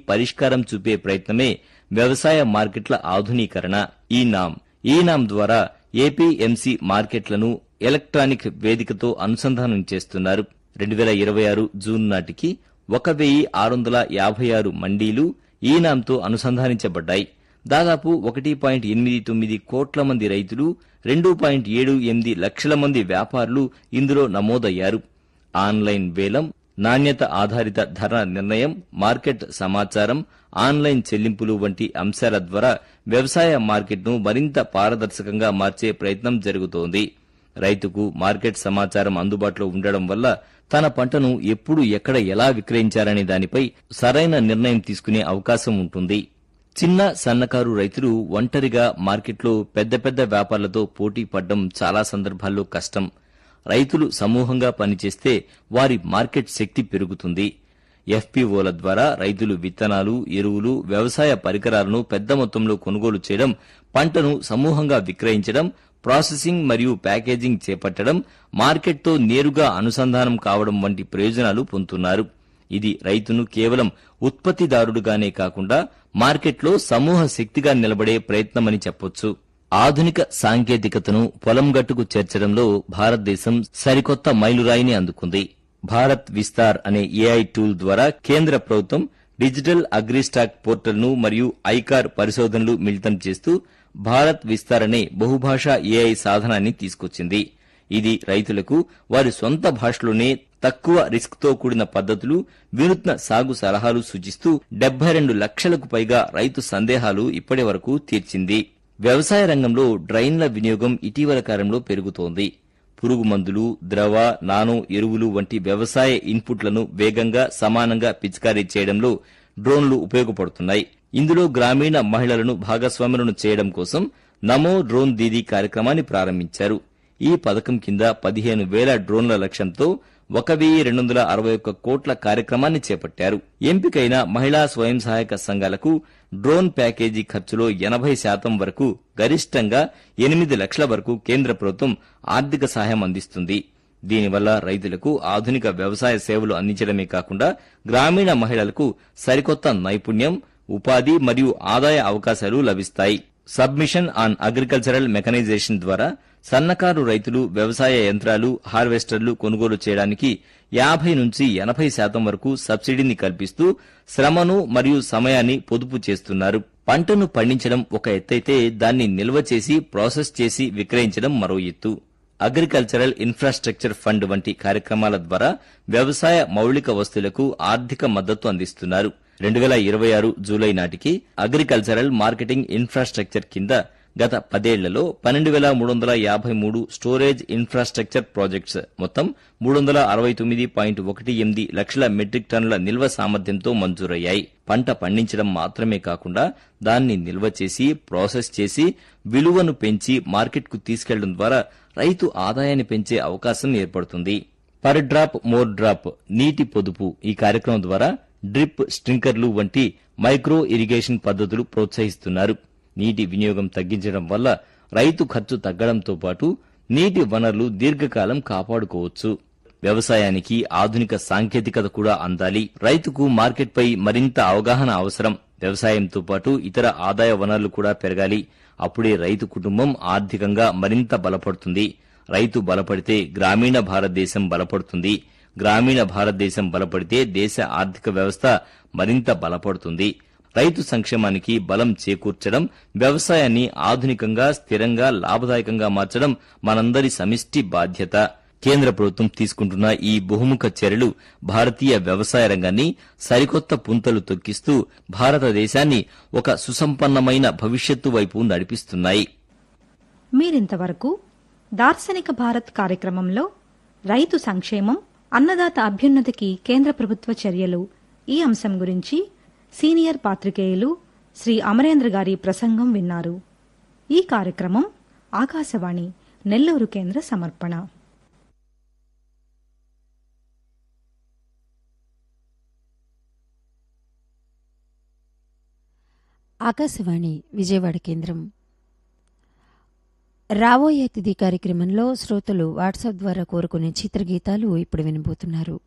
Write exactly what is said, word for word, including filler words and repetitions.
పరిష్కారం చూపే ప్రయత్నమే వ్యవసాయ మార్కెట్ల ఆధునీకరణ ఈ నామ్. ఈ నామ్ ద్వారా ఏపీఎంసీ మార్కెట్లను ఎలక్ట్రానిక్ వేదికతో అనుసంధానం చేస్తున్నారు. రెండు వేల ఇరవై ఆరు జూన్ నాటికి ఒక వెయ్యి ఆరు వందల యాభై ఆరు మండీలు ఈ నామ్తో అనుసంధానించబడ్డాయి. దాదాపు ఒకటి పాయింట్ ఎనిమిది తొమ్మిది కోట్ల మంది రైతులు, రెండు పాయింట్ ఏడు ఎనిమిది లక్షల మంది వ్యాపారులు ఇందులో నమోదయ్యారు. ఆన్లైన్ వేలం, నాణ్యత ఆధారిత ధర నిర్ణయం, మార్కెట్ సమాచారం, ఆన్లైన్ చెల్లింపులు వంటి అంశాల ద్వారా వ్యవసాయ మార్కెట్ను మరింత పారదర్శకంగా మార్చే ప్రయత్నం జరుగుతోంది. రైతుకు మార్కెట్ సమాచారం అందుబాటులో ఉండడం వల్ల తన పంటను ఎప్పుడు ఎక్కడ ఎలా విక్రయించాలనే దానిపై సరైన నిర్ణయం తీసుకునే అవకాశం ఉంటుంది. చిన్న సన్నకారు రైతులు ఒంటరిగా మార్కెట్లో పెద్ద పెద్ద వ్యాపారులతో పోటీ పడడం చాలా సందర్భాల్లో కష్టం. రైతులు సమూహంగా పనిచేస్తే వారి మార్కెట్ శక్తి పెరుగుతుంది. ఎఫ్పీఓల ద్వారా రైతులు విత్తనాలు, ఎరువులు, వ్యవసాయ పరికరాలను పెద్ద మొత్తంలో కొనుగోలు చేయడం, పంటను సమూహంగా విక్రయించడం, ప్రాసెసింగ్ మరియు ప్యాకేజింగ్ చేపట్టడం, మార్కెట్తో నేరుగా అనుసంధానం కావడం వంటి ప్రయోజనాలు పొందుతున్నారు. ఇది రైతును కేవలం ఉత్పత్తిదారుడుగానే కాకుండా మార్కెట్లో సమూహ శక్తిగా నిలబడే ప్రయత్నమని చెప్పొచ్చు. ఆధునిక సాంకేతికతను పొలం గట్టుకు చేర్చడంలో భారతదేశం సరికొత్త మైలురాయిని అందుకుంది. భారత్ విస్తార్ అనే ఏఐ టూల్ ద్వారా కేంద్ర ప్రభుత్వం డిజిటల్ అగ్రిస్టాక్ పోర్టల్ను మరియు ఐకార్ పరిశోధనలు మిళితం చేస్తూ భారత్ విస్తార్ అనే బహుభాషా ఏఐ సాధనాన్ని తీసుకొచ్చింది. ఇది రైతులకు వారి సొంత భాషలోనే తక్కువ రిస్క్తో కూడిన పద్ధతులు, వినూత్న సాగు సలహాలు సూచిస్తూ డెబ్బై రెండు లక్షలకు పైగా రైతు సందేహాలు ఇప్పటి వరకు తీర్చింది. వ్యవసాయ రంగంలో డ్రైన్ల వినియోగం ఇటీవల కాలంలో పెరుగుతోంది. పురుగు మందులు, ద్రవ, నానో ఎరువులు వంటి వ్యవసాయ ఇన్పుట్లను వేగంగా, సమానంగా పిచికారీ చేయడంలో డ్రోన్లు ఉపయోగపడుతున్నాయి. ఇందులో గ్రామీణ మహిళలను భాగస్వాములను చేయడం కోసం నమో డ్రోన్ దీదీ కార్యక్రమాన్ని ప్రారంభించారు. ఈ పథకం కింద పదిహేను వేల డ్రోన్ల లక్ష్యంతో ఒక వెయ్యి రెండు వందల అరవై ఒక్క కోట్ల కార్యక్రమాన్ని చేపట్టారు. ఎంపికైన మహిళా స్వయం సహాయక సంఘాలకు డ్రోన్ ప్యాకేజీ ఖర్చులో ఎనభై శాతం వరకు, గరిష్టంగా ఎనిమిది లక్షల వరకు కేంద్ర ప్రభుత్వం ఆర్థిక సహాయం అందిస్తుంది. దీనివల్ల రైతులకు ఆధునిక వ్యవసాయ సేవలు అందించడమే కాకుండా గ్రామీణ మహిళలకు సరికొత్త నైపుణ్యం, ఉపాధి మరియు ఆదాయ అవకాశాలు లభిస్తాయి. సబ్మిషన్ ఆన్ అగ్రికల్చరల్ మెకనైజేషన్ ద్వారా సన్నకారు రైతులు వ్యవసాయ యంత్రాలు, హార్వెస్టర్లు కొనుగోలు చేయడానికి యాభై నుంచి ఎనభై శాతం వరకు సబ్సిడీని కల్పిస్తూ శ్రమను మరియు సమయాన్ని పొదుపు చేస్తున్నారు. పంటను పండించడం ఒక ఎత్తైతే దాన్ని నిల్వ చేసి, ప్రాసెస్ చేసి విక్రయించడం మరో ఎత్తు. అగ్రికల్చరల్ ఇన్ఫ్రాస్ట్రక్చర్ ఫండ్ వంటి కార్యక్రమాల ద్వారా వ్యవసాయ మౌలిక వస్తువులకు ఆర్థిక మద్దతు అందిస్తున్నారు. రెండు వేల ఇరవై ఆరు జూలై నాటికి అగ్రికల్చరల్ మార్కెటింగ్ ఇన్ఫ్రాస్ట్రక్చర్ కింద గత పదేళ్లలో పన్నెండు వేల మూడు వందల యాభై మూడు స్టోరేజ్ ఇన్ఫ్రాస్ట్రక్చర్ ప్రాజెక్ట్స్ మొత్తం మూడు వందల అరవై తొమ్మిది పాయింట్ ఒకటి ఎనిమిది లక్షల మెట్రిక్ టన్నుల నిల్వ సామర్థ్యంతో మంజూరయ్యాయి. పంట పండించడం మాత్రమే కాకుండా దాన్ని నిల్వ చేసి, ప్రాసెస్ చేసి, విలువను పెంచి మార్కెట్కు తీసుకెళ్లడం ద్వారా రైతు ఆదాయాన్ని పెంచే అవకాశం ఏర్పడుతుంది. పర్ డ్రాప్ మోర్ డ్రాప్ నీటి పొదుపు ఈ కార్యక్రమం ద్వారా డ్రిప్, స్ప్రింకర్లు వంటి మైక్రో ఇరిగేషన్ పద్ధతులు ప్రోత్సహిస్తున్నారు. నీటి వినియోగం తగ్గించడం వల్ల రైతు ఖర్చు తగ్గడంతో పాటు నీటి వనరులు దీర్ఘకాలం కాపాడుకోవచ్చు. వ్యవసాయానికి ఆధునిక సాంకేతికత కూడా అందాలి. రైతుకు మార్కెట్పై మరింత అవగాహన అవసరం. వ్యవసాయంతో పాటు ఇతర ఆదాయ వనరులు కూడా పెరగాలి. అప్పుడే రైతు కుటుంబం ఆర్థికంగా మరింత బలపడుతుంది. రైతు బలపడితే గ్రామీణ భారతదేశం బలపడుతుంది. గ్రామీణ భారతదేశం బలపడితే దేశ ఆర్థిక వ్యవస్థ మరింత బలపడుతుంది. రైతు సంక్షేమానికి బలం చేకూర్చడం, వ్యవసాయాన్ని ఆధునికంగా, స్థిరంగా, లాభదాయకంగా మార్చడం మనందరి సమిష్టి బాధ్యత. కేంద్ర ప్రభుత్వం తీసుకుంటున్న ఈ బహుముఖ చర్యలు భారతీయ వ్యవసాయ రంగాన్ని సరికొత్త పుంతలు తొక్కిస్తూ భారతదేశాన్ని ఒక సుసంపన్నమైన భవిష్యత్తు వైపు నడిపిస్తున్నాయి. మీరింతవరకు దార్శనిక భారత్ కార్యక్రమంలో రైతు సంక్షేమం, అన్నదాత అభ్యున్నతికి కేంద్ర ప్రభుత్వ చర్యలు ఈ అంశం గురించి సీనియర్ పాత్రికేయులు శ్రీ అమరేంద్ర గారి ప్రసంగం విన్నారు. ఈ కార్యక్రమం ఆకాశవాణి నెల్లూరు కేంద్ర సమర్పణ. ఆకాశవాణి విజయవాడ కేంద్రం. రాబోయే తిథి కార్యక్రమంలో శ్రోతలు వాట్సాప్ ద్వారా కోరుకునే చిత్రగీతాలు ఇప్పుడు వినబోతున్నారు.